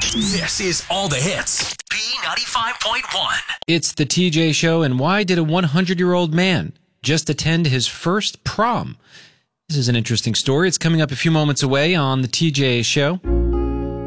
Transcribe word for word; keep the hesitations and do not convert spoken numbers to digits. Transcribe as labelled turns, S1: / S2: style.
S1: This is All the Hits. B ninety-five point one.
S2: It's the T J Show, and why did a hundred-year-old man just attend his first prom? This is an interesting story. It's coming up a few moments away on the T J Show.